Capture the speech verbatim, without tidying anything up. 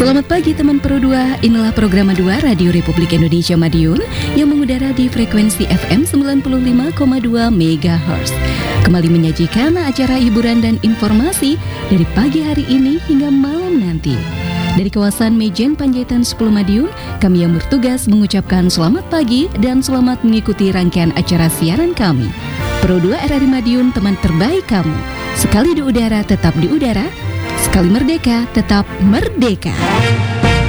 Selamat pagi teman Pro dua, inilah program dua Radio Republik Indonesia Madiun yang mengudara di frekuensi F M sembilan puluh lima koma dua megahertz. Kembali menyajikan acara hiburan dan informasi dari pagi hari ini hingga malam nanti. Dari kawasan Mejen Panjaitan sepuluh Madiun, kami yang bertugas mengucapkan selamat pagi dan selamat mengikuti rangkaian acara siaran kami. Pro dua R R I Madiun, teman terbaik kamu. Sekali di udara, tetap di udara. Sekali merdeka, tetap merdeka.